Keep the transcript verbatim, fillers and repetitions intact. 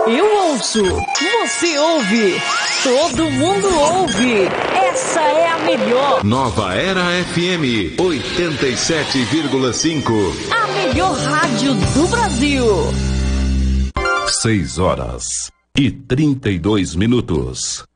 Eu ouço, você ouve, todo mundo ouve. Essa é a melhor. Nova Era F M oitenta e sete vírgula cinco. A melhor rádio do Brasil. Seis horas e trinta e dois minutos.